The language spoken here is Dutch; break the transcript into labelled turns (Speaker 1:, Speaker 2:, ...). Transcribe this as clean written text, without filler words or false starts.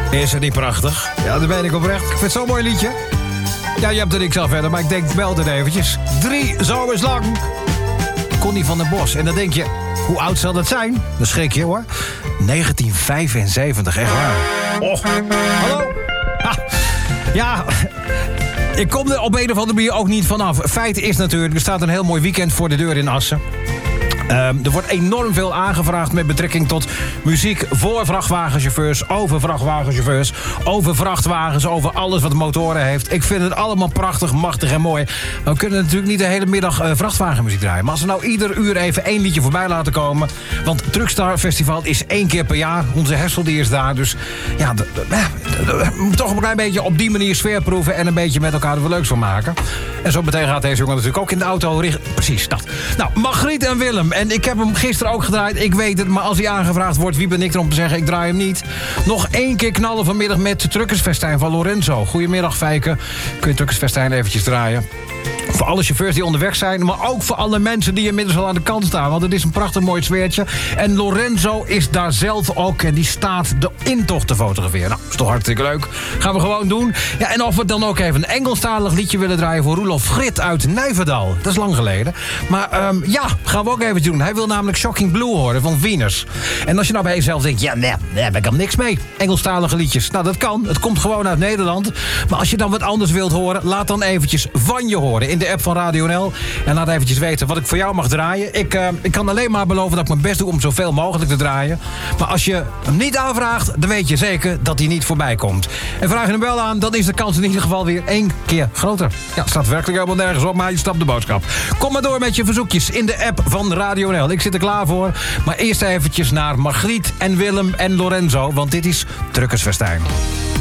Speaker 1: Is het niet prachtig? Ja, dat ben ik oprecht. Ik vind het zo'n mooi liedje. Ja, je hebt er niks aan verder, maar ik denk wel dit eventjes. 3 zomers lang. Connie van den Bos. En dan denk je, hoe oud zal dat zijn? Dan schrik je hoor. 1975, echt waar. Oh, hallo? Ah, ja, ik kom er op een of andere manier ook niet vanaf. Feit is natuurlijk, er staat een heel mooi weekend voor de deur in Assen. Er wordt enorm veel aangevraagd met betrekking tot muziek voor vrachtwagenchauffeurs, over vrachtwagenchauffeurs, over vrachtwagens, over alles wat motoren heeft. Ik vind het allemaal prachtig, machtig en mooi. Maar we kunnen natuurlijk niet de hele middag vrachtwagenmuziek draaien. Maar als we nou ieder uur even 1 liedje voorbij laten komen. Want Truckstar Festival is 1 keer per jaar. Onze Hessel die is daar. Dus ja, we moeten toch een klein beetje op die manier sfeer proeven en een beetje met elkaar er wat leuks van maken. En zo meteen gaat deze jongen natuurlijk ook in de auto richten. Precies, dat. Nou, Margriet en Willem. En ik heb hem gisteren ook gedraaid, ik weet het. Maar als hij aangevraagd wordt, wie ben ik er om te zeggen, ik draai hem niet. Nog 1 keer knallen vanmiddag met de Truckersfestijn van Lorenzo. Goedemiddag, Fijke. Kun je Truckersfestijn eventjes draaien? Voor alle chauffeurs die onderweg zijn, maar ook voor alle mensen die inmiddels al aan de kant staan. Want het is een prachtig mooi sfeertje. En Lorenzo is daar zelf ook en die staat de intocht te fotograferen. Nou, is toch hartstikke leuk. Gaan we gewoon doen. Ja, en of we dan ook even een Engelstalig liedje willen draaien voor Roelof Grit uit Nijverdal. Dat is lang geleden. Maar ja, gaan we ook even doen. Hij wil namelijk Shocking Blue horen van Venus. En als je nou bij jezelf denkt, ja, nee, daar heb ik al niks mee. Engelstalige liedjes. Nou, dat kan. Het komt gewoon uit Nederland. Maar als je dan wat anders wilt horen, laat dan eventjes van je horen in de app van Radio NL. En laat eventjes weten wat ik voor jou mag draaien. Ik kan alleen maar beloven dat ik mijn best doe om zoveel mogelijk te draaien. Maar als je hem niet aanvraagt, dan weet je zeker dat hij niet voorbij komt. En vraag je hem wel aan, dan is de kans in ieder geval weer 1 keer groter. Ja, staat werkelijk helemaal nergens op, maar je snapt de boodschap. Kom maar door met je verzoekjes in de app van Radio NL. Ik zit er klaar voor. Maar eerst eventjes naar Margriet en Willem en Lorenzo, want dit is Truckersfestijn.